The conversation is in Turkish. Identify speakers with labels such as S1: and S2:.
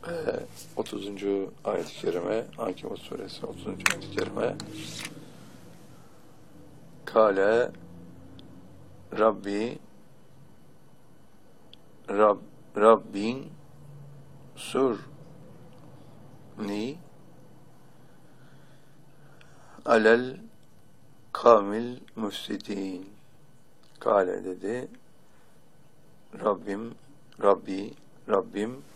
S1: 30. ayet-i kerime, Ankebut suresi 30. ayet-i kerime. Kale Rabbin surni alel kamil müfsidin. Kale dedi, Rabbim